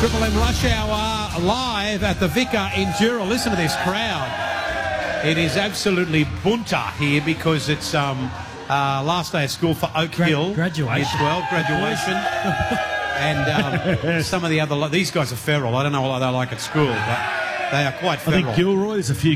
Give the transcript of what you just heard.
Triple M Rush Hour live at the Vicar in Dural. Listen to this crowd. It is absolutely bunter here because it's last day of school for Oak Hill. Graduation. Year 12, graduation. And some of the other... These guys are feral. I don't know what they're like at school, but they are quite feral. I think Gilroy, there's a few